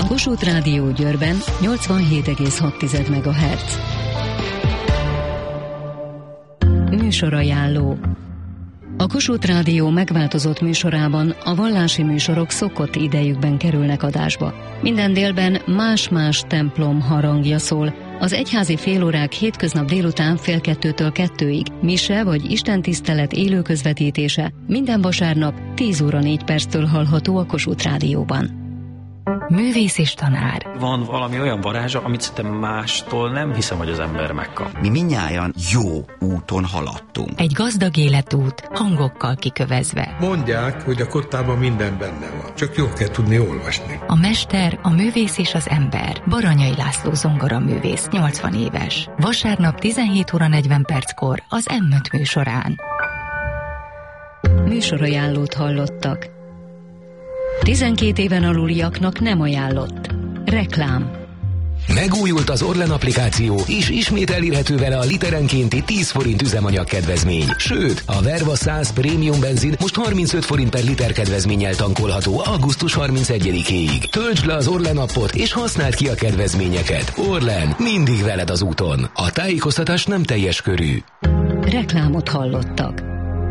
A Kossuth Rádió Győrben 87,6 MHz. Műsorajánló. A Kossuth Rádió megváltozott műsorában a vallási műsorok szokott idejükben kerülnek adásba. Minden délben más-más templom harangja szól. Az egyházi félórák hétköznap délután 1:30-től 2-ig, mise vagy istentisztelet élő közvetítése minden vasárnap 10:04 hallható a Kossuth Rádióban. Művész és tanár. Van valami olyan varázsa, amit szerintem mástól nem hiszem, hogy az ember megkap. Mi mindnyájan jó úton haladtunk. Egy gazdag életút, hangokkal kikövezve. Mondják, hogy a kottában minden benne van, csak jól kell tudni olvasni. A mester, a művész és az ember. Baranyai László zongoraművész, 80 éves. Vasárnap 17:40 az M5 műsorán. Műsorajánlót hallottak. 12 éven aluliaknak nem ajánlott. Reklám. Megújult az Orlen applikáció, és ismét elérhető vele a literenkénti 10 forint üzemanyag kedvezmény. Sőt, a Verva 100 prémium benzin most 35 forint per liter kedvezménnyel tankolható augusztus 31-éig. Töltsd le az Orlen appot, és használd ki a kedvezményeket. Orlen, mindig veled az úton. A tájékoztatás nem teljes körű. Reklámot hallottak.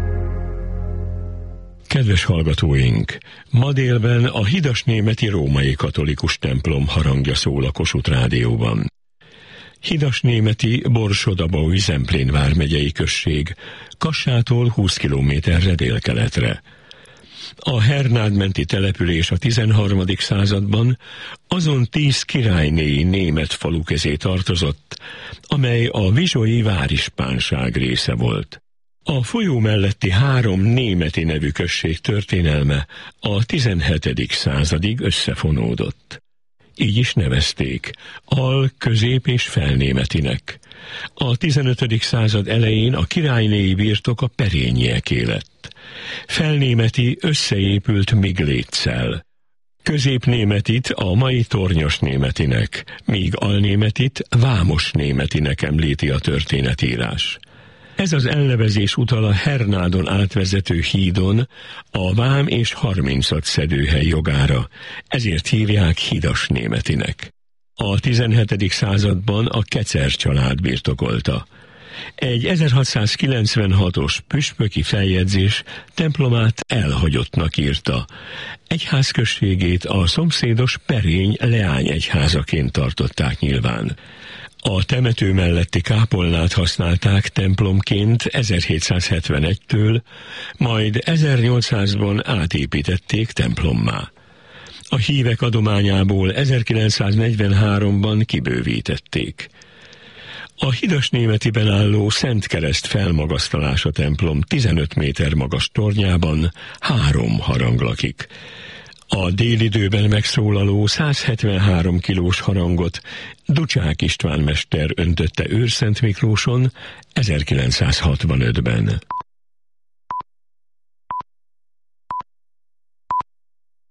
Kedves hallgatóink! Ma délben a Hidasnémeti római katolikus templom harangja szól a Kossuth Rádióban. Hidasnémeti Borsod-Abaúj Zemplén vármegyei község, Kassától 20 kilométerre délkeletre. A Hernádmenti település a 13. században azon 10 királynéi német falu közé tartozott, amely a vizsoi várispánság része volt. A folyó melletti 3 németi nevű község történelme a 17. századig összefonódott. Így is nevezték, közép- és felnémetinek. A 15. század elején a királynéi birtok a perényieké lett. Felnémeti összeépült Migléccel. Középnémetit a mai Tornyos németinek, míg alnémetit Vámos németinek említi a történetírás. Ez az elnevezés utal a Hernádon átvezető hídon a vám és 36 szedőhely jogára, ezért hívják Hidasnémetinek. A 17. században a Kecer család birtokolta. Egy 1696-os püspöki feljegyzés templomát elhagyottnak írta. Egyházközségét a szomszédos Perény leányegyházaként tartották nyilván. A temető melletti kápolnát használták templomként 1771-től, majd 1800-ban átépítették templommá. A hívek adományából 1943-ban kibővítették. A Hidasnémetiben álló Szent Kereszt felmagasztalása templom 15 méter magas tornyában 3 harang lakik. A délidőben megszólaló 173 kilós harangot Ducsák István mester öntötte Őrszent Miklóson 1965-ben.